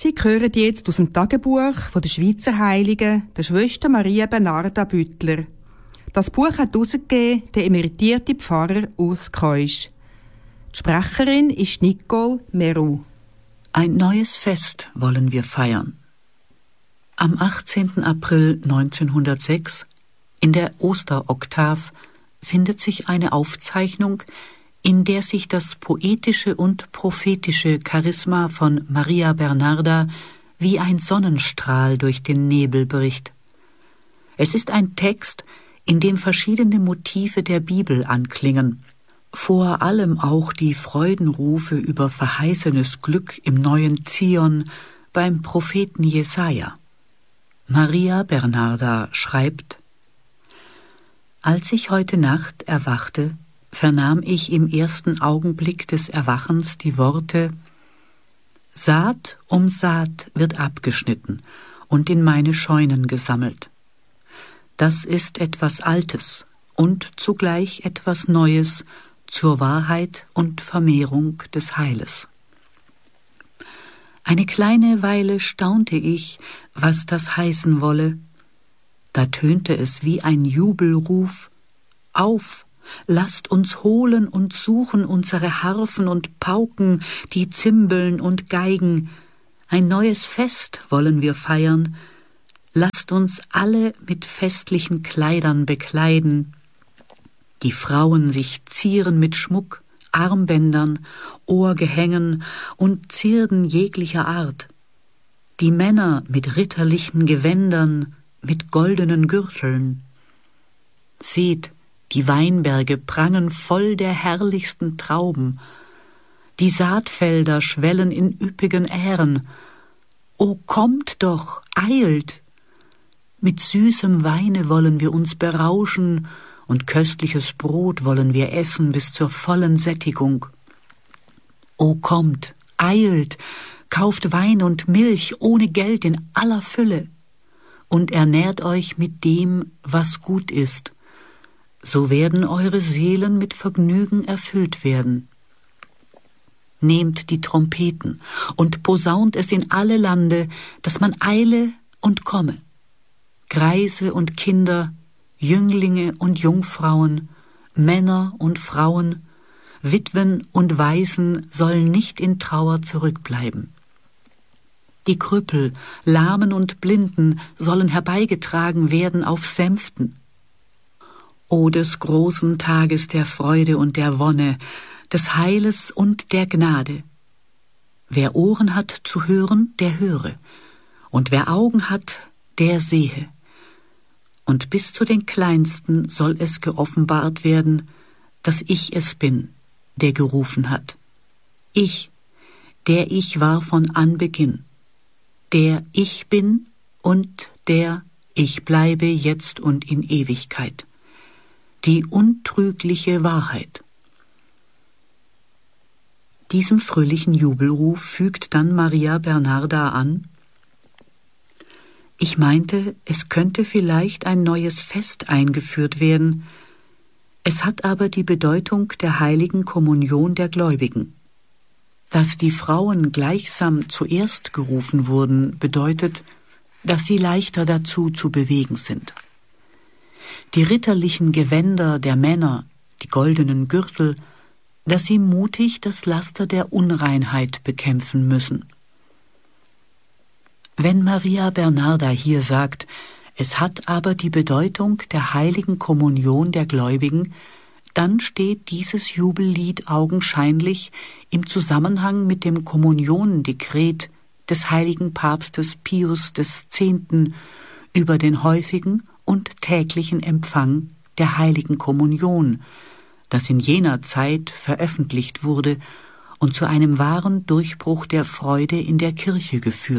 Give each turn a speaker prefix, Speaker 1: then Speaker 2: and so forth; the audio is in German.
Speaker 1: Sie hören jetzt aus dem Tagebuch von der Schweizer Heiligen, der Schwester Maria Bernarda Büttler. Das Buch hat herausgegeben der emeritierte Pfarrer Urs Keusch. Die Sprecherin ist Nicole Meroux.
Speaker 2: Ein neues Fest wollen wir feiern. Am 18. April 1906, in der Osteroktav, findet sich eine Aufzeichnung, in der sich das poetische und prophetische Charisma von Maria Bernarda wie ein Sonnenstrahl durch den Nebel bricht. Es ist ein Text, in dem verschiedene Motive der Bibel anklingen, vor allem auch die Freudenrufe über verheißenes Glück im neuen Zion beim Propheten Jesaja. Maria Bernarda schreibt: Als ich heute Nacht erwachte, vernahm ich im ersten Augenblick des Erwachens die Worte: Saat um Saat wird abgeschnitten und in meine Scheunen gesammelt. Das ist etwas Altes und zugleich etwas Neues zur Wahrheit und Vermehrung des Heiles. Eine kleine Weile staunte ich, was das heißen wolle. Da tönte es wie ein Jubelruf: Auf! Lasst uns holen und suchen unsere Harfen und Pauken, die Zimbeln und Geigen. Ein neues Fest wollen wir feiern. Lasst uns alle mit festlichen Kleidern bekleiden. Die Frauen sich zieren mit Schmuck, Armbändern, Ohrgehängen und Zierden jeglicher Art. Die Männer mit ritterlichen Gewändern, mit goldenen Gürteln. Seht, die Weinberge prangen voll der herrlichsten Trauben. Die Saatfelder schwellen in üppigen Ähren. O kommt doch, eilt! Mit süßem Weine wollen wir uns berauschen und köstliches Brot wollen wir essen bis zur vollen Sättigung. O kommt, eilt, kauft Wein und Milch ohne Geld in aller Fülle und ernährt euch mit dem, was gut ist. So werden eure Seelen mit Vergnügen erfüllt werden. Nehmt die Trompeten und posaunt es in alle Lande, dass man eile und komme. Greise und Kinder, Jünglinge und Jungfrauen, Männer und Frauen, Witwen und Waisen sollen nicht in Trauer zurückbleiben. Die Krüppel, Lahmen und Blinden sollen herbeigetragen werden auf Sänften. O des großen Tages der Freude und der Wonne, des Heiles und der Gnade. Wer Ohren hat zu hören, der höre, und wer Augen hat, der sehe. Und bis zu den Kleinsten soll es geoffenbart werden, dass ich es bin, der gerufen hat. Ich, der ich war von Anbeginn, der ich bin und der ich bleibe jetzt und in Ewigkeit. Die untrügliche Wahrheit. Diesem fröhlichen Jubelruf fügt dann Maria Bernarda an: Ich meinte, es könnte vielleicht ein neues Fest eingeführt werden. Es hat aber die Bedeutung der heiligen Kommunion der Gläubigen. Dass die Frauen gleichsam zuerst gerufen wurden, bedeutet, dass sie leichter dazu zu bewegen sind. Die ritterlichen Gewänder der Männer, die goldenen Gürtel, dass sie mutig das Laster der Unreinheit bekämpfen müssen. Wenn Maria Bernarda hier sagt, es hat aber die Bedeutung der heiligen Kommunion der Gläubigen, dann steht dieses Jubellied augenscheinlich im Zusammenhang mit dem Kommunionendekret des heiligen Papstes Pius X. über den häufigen und täglichen Empfang der heiligen Kommunion, das in jener Zeit veröffentlicht wurde und zu einem wahren Durchbruch der Freude in der Kirche geführt